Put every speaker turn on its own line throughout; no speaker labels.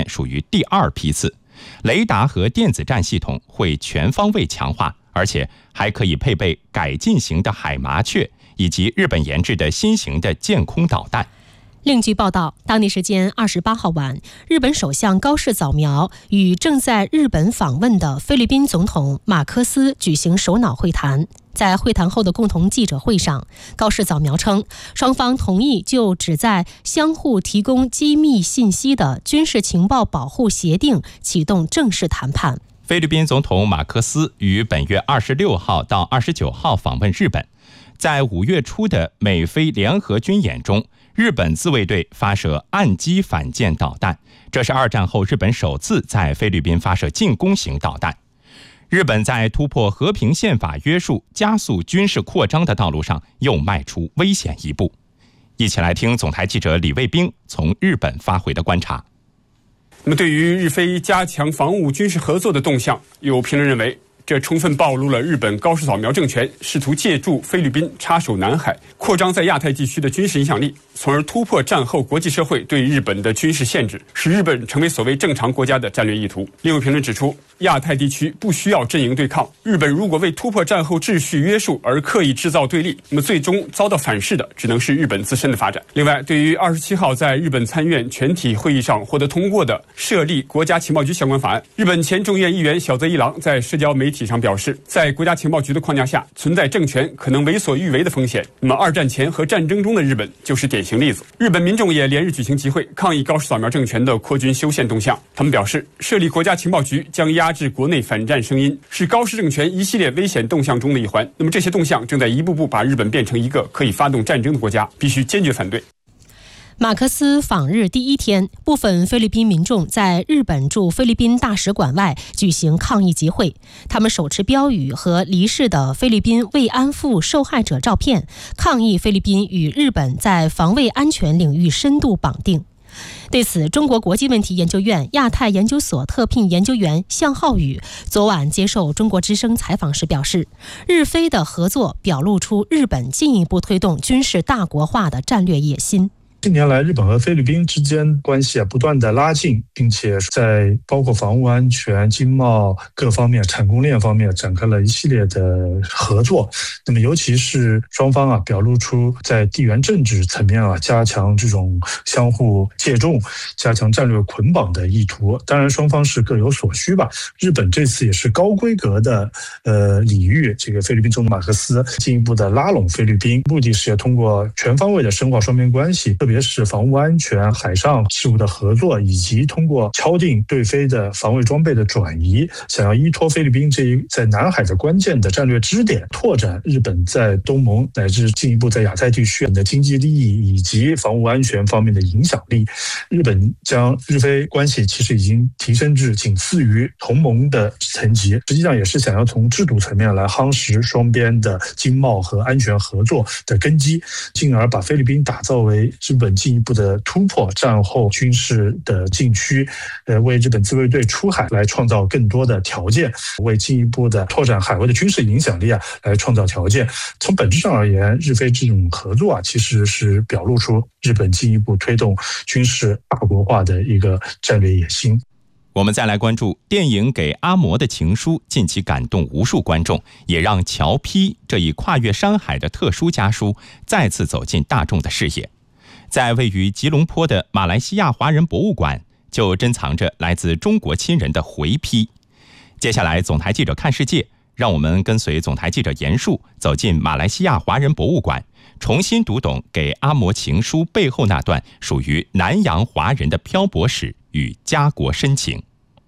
属于第2批次，雷达和电子战系统会全方位强化，而且还可以配备改进型的海麻雀以及日本研制的新型的舰空导弹。
另据报道，当地时间28号晚，日本首相高市早苗与正在日本访问的菲律宾总统马科斯举行首脑会谈。在会谈后的共同记者会上，高市早苗称，双方同意就旨在相互提供机密信息的军事情报保护协定启动正式谈判。
菲律宾总统马科斯于本月26号到29号访问日本。在5月初的美菲联合军演中，日本自卫队发射岸基反舰导弹，这是2战后日本首次在菲律宾发射进攻型导弹。日本在突破和平宪法约束、加速军事扩张的道路上又迈出危险一步。一起来听总台记者李卫兵从日本发回的观察。
那么，对于日菲加强防务军事合作的动向，有评论认为，这充分暴露了日本高市早苗政权试图借助菲律宾插手南海，扩张在亚太地区的军事影响力，从而突破战后国际社会对日本的军事限制，使日本成为所谓正常国家的战略意图。另有评论指出，亚太地区不需要阵营对抗，日本如果为突破战后秩序约束而刻意制造对立，那么最终遭到反噬的只能是日本自身的发展。另外，对于27号在日本参院全体会议上获得通过的设立国家情报局相关法案，日本前众院议员小泽一郎在社交媒体上表示，在国家情报局的框架下，存在政权可能为所欲为的风险。那么2战前和战争中的日本就是典型例子。日本民众也连日举行集会，抗议高市早苗政权的扩军修宪动向。他们表示，设立国家情报局将压制国内反战声音，是高市政权一系列危险动向中的一环。那么这些动向正在一步步把日本变成一个可以发动战争的国家，必须坚决反对。
马克思访日第1天，部分菲律宾民众在日本驻菲律宾大使馆外举行抗议集会，他们手持标语和离世的菲律宾慰安妇受害者照片，抗议菲律宾与日本在防卫安全领域深度绑定。对此，中国国际问题研究院亚太研究所特聘研究员向浩宇昨晚接受中国之声采访时表示，日菲的合作表露出日本进一步推动军事大国化的战略野心。
近年来，日本和菲律宾之间关系不断的拉近，并且在包括防务安全、经贸各方面、产供链方面展开了一系列的合作。那么，尤其是双方表露出在地缘政治层面加强这种相互借重、加强战略捆绑的意图。当然，双方是各有所需吧。日本这次也是高规格的礼遇这个菲律宾总统马克思，进一步的拉拢菲律宾，目的是要通过全方位的深化双边关系，特别是防务安全、海上事务的合作，以及通过敲定对菲的防卫装备的转移，想要依托菲律宾这一在南海的关键的战略支点，拓展日本在东盟乃至进一步在亚太地区的经济利益以及防务安全方面的影响力。日本将日菲关系其实已经提升至仅次于同盟的层级，实际上也是想要从制度层面来夯实双边的经贸和安全合作的根基，进而把菲律宾打造为日本进一步的突破战后军事的禁区，为日本自卫队出海来创造更多的条件，为进一步的拓展海外的军事影响力来创造条件。从本质上而言，日菲这种合作其实是表露出日本进一步推动军事大国化的一个战略野心。
我们再来关注电影《给阿嬷的情书》，近期感动无数观众，也让侨批这一跨越山海的特殊家书再次走进大众的视野。在位于吉隆坡的马来西亚华人博物馆，就珍藏着来自中国亲人的回批。接下来，总台记者看世界，让我们跟随总台记者严树走进马来西亚华人博物馆，重新读懂给阿嬷情书背后那段属于南洋华人的漂泊史与家国深情。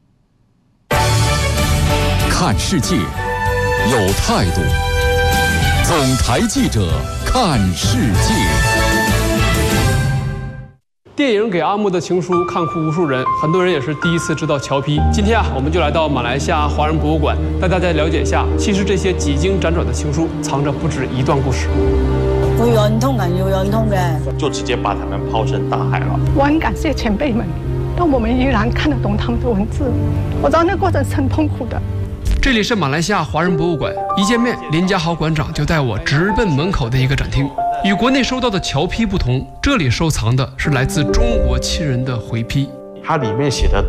看世界，有态度。总台记者看世界。
电影《给阿嬷的情书》看哭无数人，很多人也是第一次知道侨批。今天我们就来到马来西亚华人博物馆，带大家了解一下，其实这些几经辗转的情书，藏着不止一段故事。
會運通人要運通嘅，
就直接把他們拋身大海了。
我很感謝前輩們，但我們依然看得懂他們的文字。我知道那個過程是很痛苦的。
这里是马来西亚华人博物馆，一见面，林家豪馆长就带我直奔门口的一个展厅。与国内收到的侨批不同，这里收藏的是来自中国亲人的回批。
它里面写的